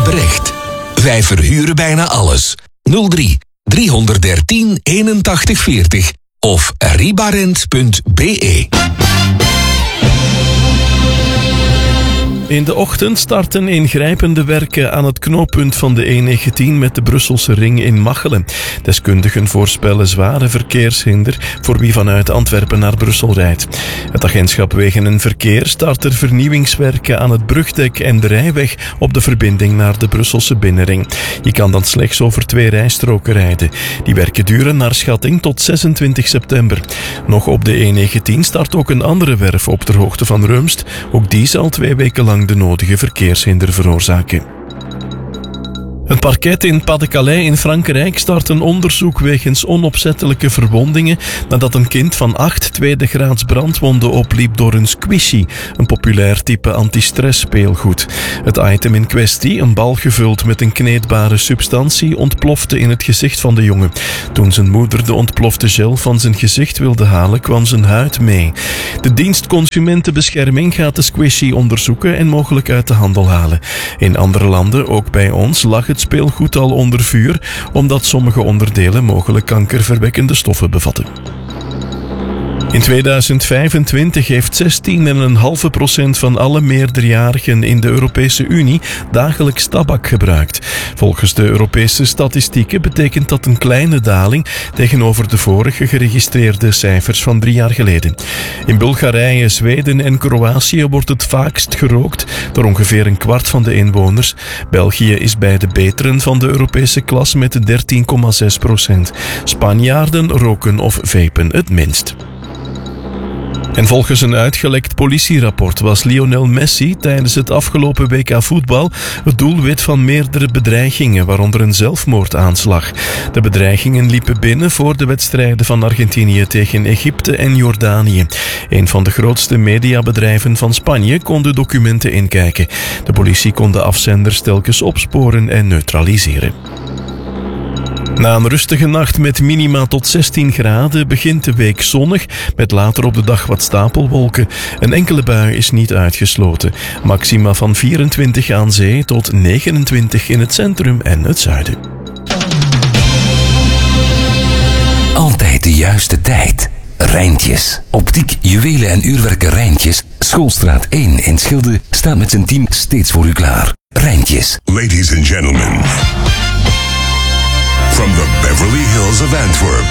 Brecht. Wij verhuren bijna alles. 03 313 81 40 of ribarent.be. In de ochtend starten ingrijpende werken aan het knooppunt van de E19 met de Brusselse ring in Machelen. Deskundigen voorspellen zware verkeershinder voor wie vanuit Antwerpen naar Brussel rijdt. Het agentschap Wegen en Verkeer start er vernieuwingswerken aan het brugdek en de rijweg op de verbinding naar de Brusselse binnenring. Je kan dan slechts over 2 rijstroken rijden. Die werken duren naar schatting tot 26 september. Nog op de E19 start ook een andere werf op ter hoogte van Reumst. Ook die zal 2 weken lang de nodige verkeershinder veroorzaken. Het parket in Pas-de-Calais in Frankrijk start een onderzoek wegens onopzettelijke verwondingen nadat een kind van 8 tweede graads brandwonden opliep door een squishy, een populair type antistress speelgoed. Het item in kwestie, een bal gevuld met een kneedbare substantie, ontplofte in het gezicht van de jongen. Toen zijn moeder de ontplofte gel van zijn gezicht wilde halen, kwam zijn huid mee. De dienst Consumentenbescherming gaat de squishy onderzoeken en mogelijk uit de handel halen. In andere landen, ook bij ons, lag het speelgoed al onder vuur, omdat sommige onderdelen mogelijk kankerverwekkende stoffen bevatten. In 2025 heeft 16,5% van alle meerderjarigen in de Europese Unie dagelijks tabak gebruikt. Volgens de Europese statistieken betekent dat een kleine daling tegenover de vorige geregistreerde cijfers van 3 jaar geleden. In Bulgarije, Zweden en Kroatië wordt het vaakst gerookt door ongeveer een kwart van de inwoners. België is bij de beteren van de Europese klas met 13,6%. Spanjaarden roken of vapen het minst. En volgens een uitgelekt politierapport was Lionel Messi tijdens het afgelopen WK voetbal het doelwit van meerdere bedreigingen, waaronder een zelfmoordaanslag. De bedreigingen liepen binnen voor de wedstrijden van Argentinië tegen Egypte en Jordanië. Een van de grootste mediabedrijven van Spanje kon de documenten inkijken. De politie kon de afzenders telkens opsporen en neutraliseren. Na een rustige nacht met minima tot 16 graden begint de week zonnig, met later op de dag wat stapelwolken. Een enkele bui is niet uitgesloten. Maxima van 24 aan zee tot 29 in het centrum en het zuiden. Altijd de juiste tijd. Rijntjes. Optiek, juwelen en uurwerken Rijntjes. Schoolstraat 1 in Schilde staat met zijn team steeds voor u klaar. Rijntjes. Ladies and gentlemen. From the Beverly Hills of Antwerp,